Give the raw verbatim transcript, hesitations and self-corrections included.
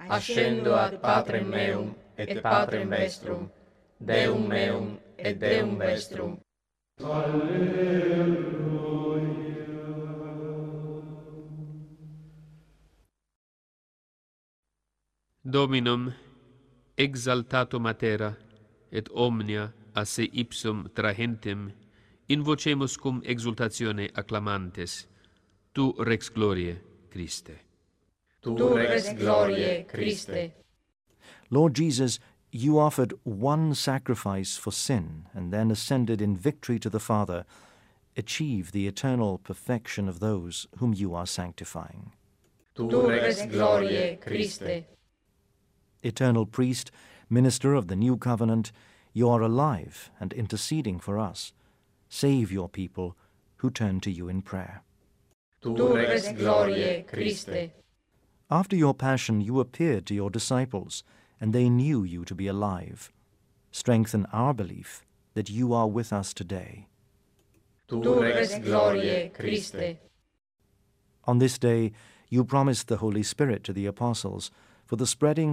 ascendo ad Patrem meum et Patrem vestrum, Deum meum et Deum vestrum. Dominum exaltato matera et omnia a se ipsum trahentem invocemus cum exultatione acclamantes, tu rex gloriae Christe. Tu rex gloriae Christe. Lord Jesus, you offered one sacrifice for sin and then ascended in victory to the Father. Achieve the eternal perfection of those whom you are sanctifying. Tu rex gloriae Christe. Eternal Priest, Minister of the New Covenant, you are alive and interceding for us. Save your people who turn to you in prayer. Tu rex gloriae Christe. After your passion you appeared to your disciples, and they knew you to be alive. Strengthen our belief that you are with us today. Tu rex gloriae Christe. On this day you promised the Holy Spirit to the apostles for the spreading